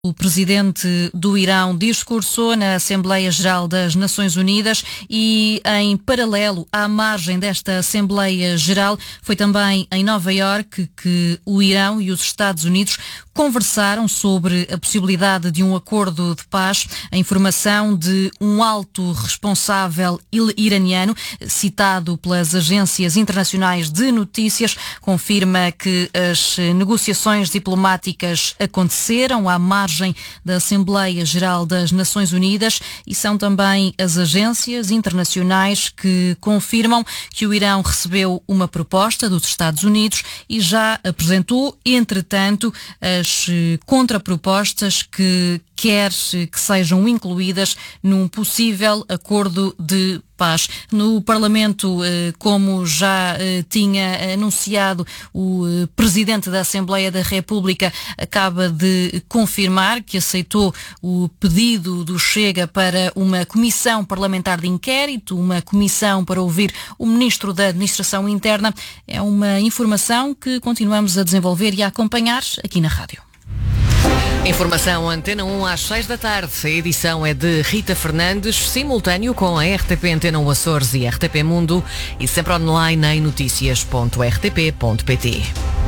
O presidente do Irão discursou na Assembleia Geral das Nações Unidas e, em paralelo à margem desta Assembleia Geral, foi também em Nova Iorque que o Irão e os Estados Unidos conversaram sobre a possibilidade de um acordo de paz. A informação de um alto responsável iraniano, citado pelas agências internacionais de notícias, confirma que as negociações diplomáticas aconteceram à margem da Assembleia Geral das Nações Unidas, e são também as agências internacionais que confirmam que o Irão recebeu uma proposta dos Estados Unidos e já apresentou, entretanto, as contrapropostas que quer que sejam incluídas num possível acordo de paz. No Parlamento, como já tinha anunciado, o Presidente da Assembleia da República acaba de confirmar que aceitou o pedido do Chega para uma comissão parlamentar de inquérito, uma comissão para ouvir o Ministro da Administração Interna. É uma informação que continuamos a desenvolver e a acompanhar aqui na rádio. Informação Antena 1 às 6 da tarde. A edição é de Rita Fernandes, simultâneo com a RTP Antena 1 Açores e RTP Mundo, e sempre online em noticias.rtp.pt.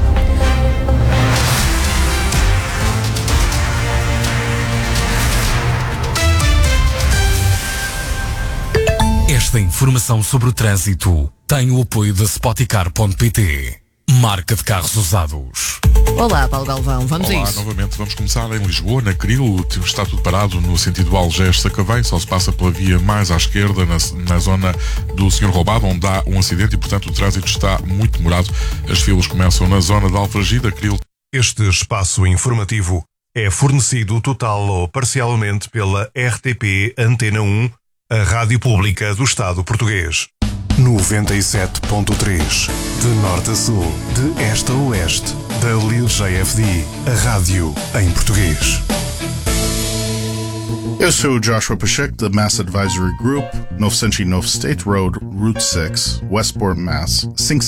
Esta informação sobre o trânsito tem o apoio da Spoticar.pt, marca de carros usados. Olá, Paulo Galvão, vamos a isso. Novamente vamos começar em Lisboa, na Cril. Está tudo parado no sentido Algés-Sacavém, só se passa pela via mais à esquerda, na zona do Senhor Roubado, onde há um acidente e, portanto, o trânsito está muito demorado. As filas começam na zona de Alfragida, Cril. Este espaço informativo é fornecido total ou parcialmente pela RTP Antena 1, a Rádio Pública do Estado Português. 97.3, de norte a sul, de este a oeste, da Lil JFD, a rádio em português. Eu sou o Joshua Pacheco, da Mass Advisory Group, 909 State Road, Route 6, Westport, Mass.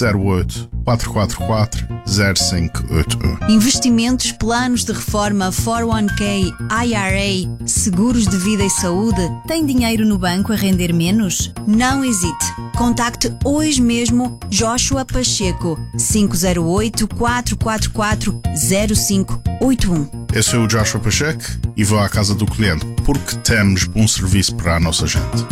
508-444-0581. Investimentos, planos de reforma, 401k, IRA, seguros de vida e saúde. Tem dinheiro no banco a render menos? Não hesite. Contacte hoje mesmo Joshua Pacheco, 508-444-0581. Eu sou o Joshua Pacheco e vou à casa do cliente porque temos um serviço para a nossa gente.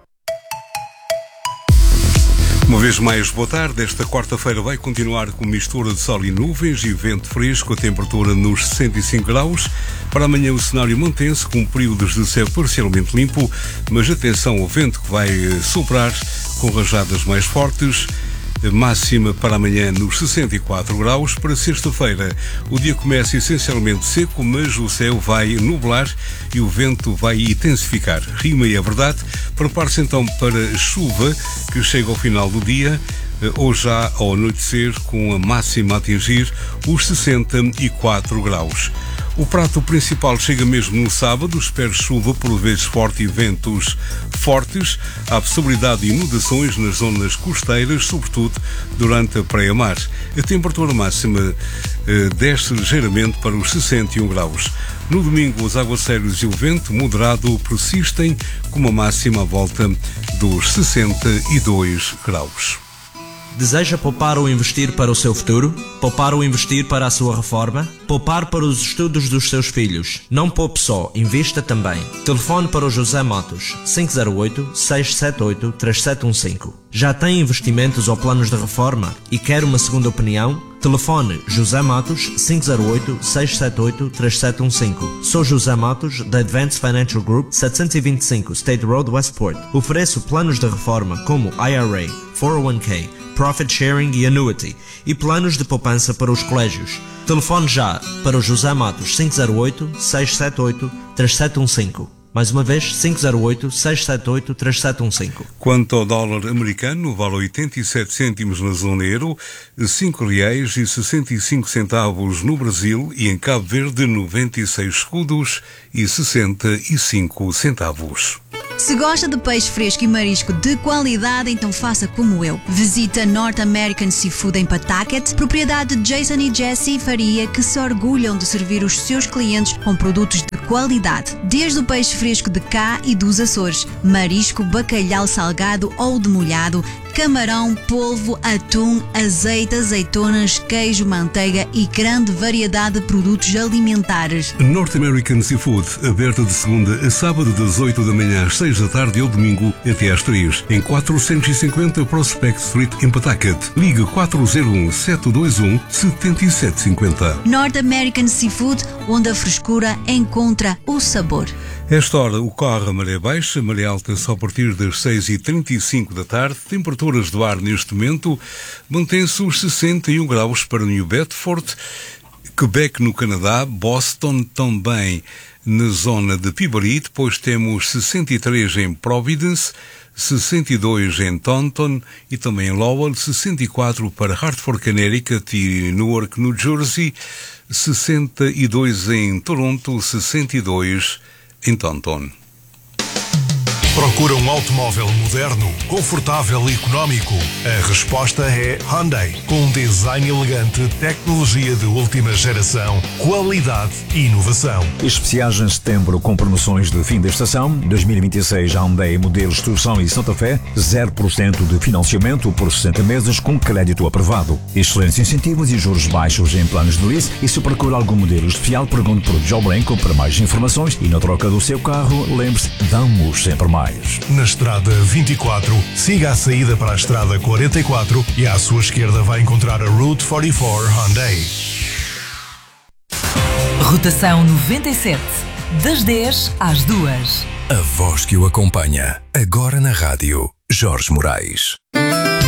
Uma vez mais, boa tarde. Esta quarta-feira vai continuar com mistura de sol e nuvens e vento fresco, a temperatura nos 65 graus. Para amanhã o cenário mantém-se com períodos de céu parcialmente limpo, mas atenção ao vento que vai soprar com rajadas mais fortes. Máxima para amanhã nos 64 graus. Para sexta-feira o dia começa essencialmente seco, mas o céu vai nublar e o vento vai intensificar. Rima e é verdade. Prepare-se então para chuva que chega ao final do dia, ou já ao anoitecer, com a máxima a atingir os 64 graus. O prato principal chega mesmo no sábado. Espere chuva, por vezes forte, e ventos fortes. Há possibilidade de inundações nas zonas costeiras, sobretudo durante a praia-mar. A temperatura máxima desce ligeiramente para os 61 graus. No domingo, os aguaceiros e o vento moderado persistem, com uma máxima à volta dos 62 graus. Deseja poupar ou investir para o seu futuro? Poupar ou investir para a sua reforma? Poupar para os estudos dos seus filhos? Não poupe só, invista também. Telefone para o José Matos, 508-678-3715. Já tem investimentos ou planos de reforma e quer uma segunda opinião? Telefone José Matos, 508-678-3715. Sou José Matos, da Advanced Financial Group, 725 State Road, Westport. Ofereço planos de reforma como IRA, 401k, Profit Sharing e Annuity, e planos de poupança para os colégios. Telefone já para o José Matos, 508-678-3715. Mais uma vez, 508-678-3715. Quanto ao dólar americano, vale 87 cêntimos na zona euro, R$5,65 no Brasil e em Cabo Verde 96 escudos e 65 centavos. Se gosta de peixe fresco e marisco de qualidade, então faça como eu. Visita North American Seafood em Pawtucket, propriedade de Jason e Jessie Faria, que se orgulham de servir os seus clientes com produtos de qualidade. Desde o peixe fresco de cá e dos Açores, marisco, bacalhau salgado ou demolhado, camarão, polvo, atum, azeite, azeitonas, queijo, manteiga e grande variedade de produtos alimentares. North American Seafood, aberta de segunda a sábado das 8 da manhã às 6 da tarde ou domingo até às 3, em 450 Prospect Street em Pawtucket. Ligue 401-721-7750. North American Seafood, onde a frescura encontra o sabor. Esta hora ocorre a maré baixa, maré alta só a partir das 6h35 da tarde. Temperaturas do ar neste momento mantém-se os 61 graus para New Bedford, Quebec no Canadá, Boston também na zona de Peabody, depois temos 63 em Providence, 62 em Taunton e também em Lowell, 64 para Hartford, Connecticut e Newark, New Jersey, 62 em Toronto, 62 em Taunton. Procura um automóvel moderno, confortável e económico? A resposta é Hyundai. Com um design elegante, tecnologia de última geração, qualidade e inovação. Especiais em setembro com promoções de fim da estação. 2026 Hyundai modelos Tucson e Santa Fé, 0% de financiamento por 60 meses com crédito aprovado. Excelentes incentivos e juros baixos em planos de lease. E se procura algum modelo especial, pergunte por Joe Blanco para mais informações. E na troca do seu carro, lembre-se, damos sempre mais. Na estrada 24, siga a saída para a estrada 44 e à sua esquerda vai encontrar a Route 44 Hyundai. Rotação 97, das 10 às 2. A voz que o acompanha, agora na rádio, Jorge Moraes.